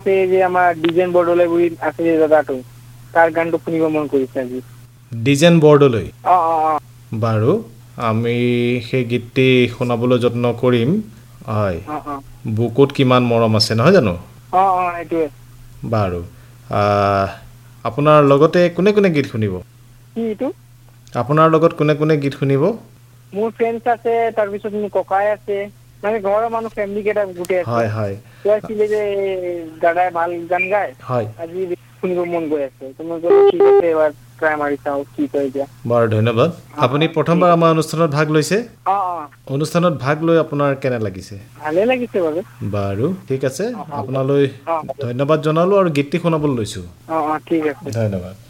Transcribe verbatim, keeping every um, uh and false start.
আছে যে আমাৰ ডিজাইন বৰ্ডলৈ বুলি আছে যে দাদাটো তাৰ গানটো শুনিব মন কৰিছে আজি ডিজাইন বৰ্ডলৈ অ অ অ বাৰু আমি সেই গীতটি শুনাবলৈ যত্ন কৰিম হয় অ অ বুকুত কিমান মৰম আছে নহয় জানো অ অ এইটোৱে বাৰু আপোনাৰ লগতে কোনে কোনে গীত শুনিব কি এইটো আপোনাৰ লগত কোনে কোনে গীত শুনিব মোৰ ফ্ৰেণ্ডছ আছে তাৰ পিছত মোৰ ককাই আছে মানে ঘৰৰ মানুহ ফ্যামিলি কেটা গুটে আছে হয় হয় তো আছিলে যে দাদাই ভাল গান গায় হয় আজি শুনিব মন গৈ আছে তুমি যদি ঠিক আছে এবাৰ ট্রাই মাৰি চাও কি কয় দিয়া বাৰু ধন্যবাদ আপুনি প্ৰথমবাৰ আমাৰ অনুষ্ঠানত ভাগ লৈছে অ অ অনুষ্ঠানত ভাগ লৈ আপোনাৰ কেনে লাগিছে ভালে লাগিছে বাৰু বাৰু ঠিক আছে আপোনালৈ ধন্যবাদ জনালো আৰু গীতটি শুনাবলৈ লৈছো অ অ ঠিক আছে ধন্যবাদ